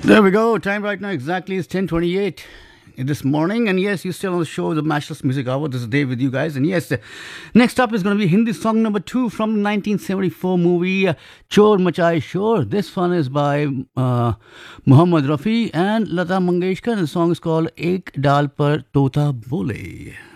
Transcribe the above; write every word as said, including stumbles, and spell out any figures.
There we go. Time right now exactly is ten twenty-eight this morning. And yes, you're still on the show, the Matchless Music Hour. This is Dave with you guys. And yes, uh, next up is going to be Hindi song number two from the nineteen seventy-four movie uh, Chor Machai Shor. This one is by uh, Muhammad Rafi and Lata Mangeshkar. And the song is called Ek Dal Par Tota Bole.